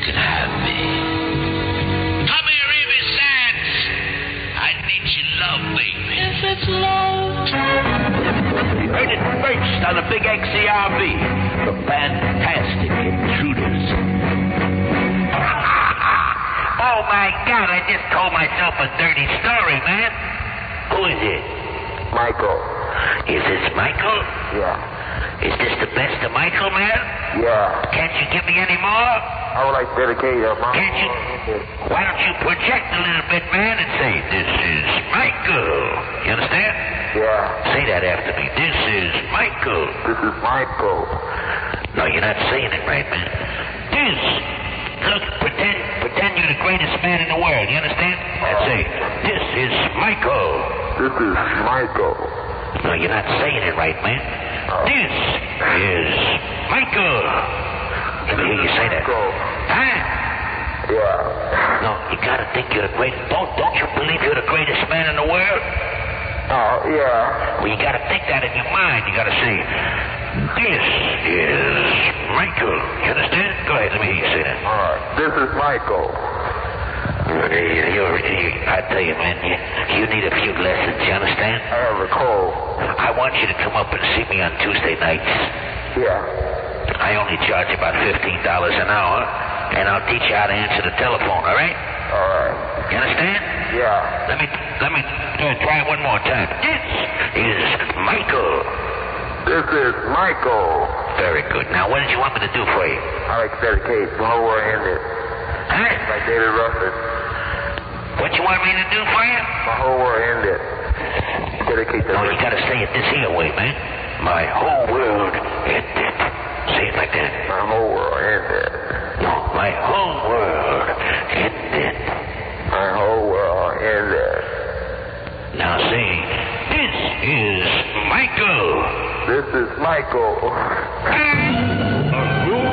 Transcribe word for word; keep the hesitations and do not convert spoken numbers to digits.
can have me. Come here, Evie Sands. I need your love, baby. If it's love. You heard it first on the Big X C R V. The Fantastic Intruders. Oh, my God, I just told myself a dirty story, man. Who is it? Michael. Is this Michael? Yeah. Is this the best of Michael, man? Yeah. Can't you give me any more? I would like to dedicate a mom. Can't you? Why don't you project a little bit, man, and say, this is Michael. You understand? Yeah. Say that after me. This is Michael. This is Michael. No, you're not saying it right, man. This. Look, pretend pretend you're the greatest man in the world. You understand? And say, this is Michael. This is Michael. No, you're not saying it right, man. Uh, this is Michael. Let me hear you say that. Huh? Yeah. No, you gotta think you're the greatest. Don't, don't you believe you're the greatest man in the world? Oh, yeah. Well, you gotta think that in your mind. You gotta say, this is Michael. You understand? Go ahead, let me hear you say that. All right. This is Michael. You're, you're, you, I tell you, man, you, you need a few lessons. You understand? I have a cold. I want you to come up and see me on Tuesday nights. Yeah. I only charge about fifteen dollars an hour, and I'll teach you how to answer the telephone, all right? All right. You understand? Yeah. Let me, let me uh, try it one more time. This is Michael. This is Michael. Very good. Now, what did you want me to do for you? I like to dedicate the whole world ended. Huh? Like David Ruffin. What you want me to do for you? My whole world ended. Dedicate the No, you gotta say it this here way, man. My whole world ended. Say it like that. My whole world ended. No, my whole world ended. My whole world ended. Now say, this is Michael. This is Michael.